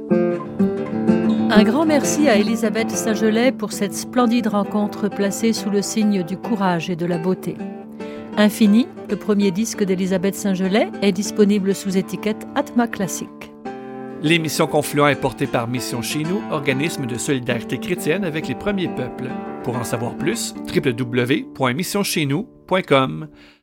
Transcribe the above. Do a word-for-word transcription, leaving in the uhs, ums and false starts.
Un grand merci à Élisabeth Saint-Gelais pour cette splendide rencontre placée sous le signe du courage et de la beauté. Infini, le premier disque d'Élisabeth Saint-Gelais, est disponible sous étiquette Atma Classique. L'émission Confluent est portée par Mission Chez Nous, organisme de solidarité chrétienne avec les premiers peuples. Pour en savoir plus, w w w point mission chez nous point com.